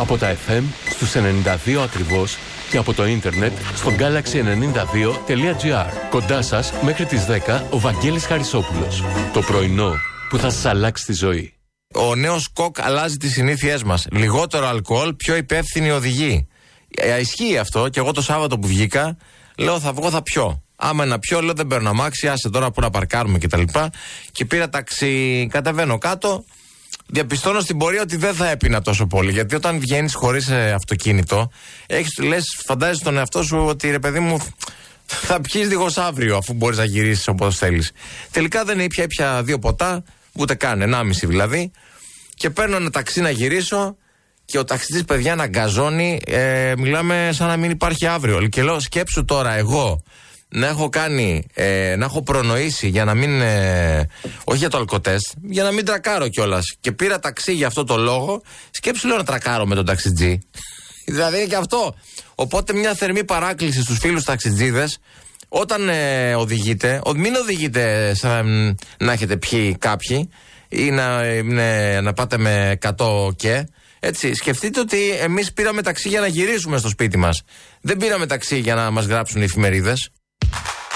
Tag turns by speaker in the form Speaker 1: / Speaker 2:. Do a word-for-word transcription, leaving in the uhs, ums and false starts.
Speaker 1: Από τα εφ εμ στους ενενήντα δύο ακριβώς και από το ίντερνετ στο γκάλαξι ενενήντα δύο τελεία τζι άρ. Κοντά σας μέχρι τις δέκα ο Βαγγέλης Χαρισόπουλος. Το πρωινό που θα σας αλλάξει τη ζωή.
Speaker 2: Ο νέος κοκ αλλάζει τις συνήθειές μας. Λιγότερο αλκοόλ, πιο υπεύθυνη οδηγή. Ε, ισχύει αυτό και εγώ το Σάββατο που βγήκα, λέω θα βγω, θα πιω. Άμα να πιω, λέω δεν παίρνω αμάξι, άσε τώρα που να παρκάρουμε κτλ. Και, και πήρα ταξί, κατεβαίνω κάτω. Διαπιστώνω στην πορεία ότι δεν θα έπινα τόσο πολύ. Γιατί όταν βγαίνεις χωρίς ε, αυτοκίνητο, έχεις, λες, φαντάζεσαι τον εαυτό σου ότι ρε παιδί μου, θα πιείς δίχως αύριο, αφού μπορείς να γυρίσεις όπως θέλεις. Τελικά δεν ήπια, ήπια δύο ποτά, ούτε καν, ενάμιση δηλαδή. Και παίρνω ένα ταξί να γυρίσω και ο ταξιτής, παιδιά, να γκαζώνει. Ε, μιλάμε σαν να μην υπάρχει αύριο. Και λέω, σκέψου τώρα εγώ να έχω κάνει, ε, να έχω προνοήσει για να μην, ε, όχι για το αλκοτέστ, για να μην τρακάρω κιόλας. Και πήρα ταξί για αυτό το λόγο. Σκέψου, λέω, να τρακάρω με τον ταξιτζή. Δηλαδή είναι και αυτό. Οπότε μια θερμή παράκληση στους φίλους ταξιτζίδες, όταν ε, οδηγείτε, μην οδηγείτε σαν να έχετε πιει κάποιοι ή να, ε, να πάτε με εκατό και. Έτσι, σκεφτείτε ότι εμείς πήραμε ταξί για να γυρίσουμε στο σπίτι μας. Δεν πήραμε ταξί για να μας γράψουν οι εφημερίδες.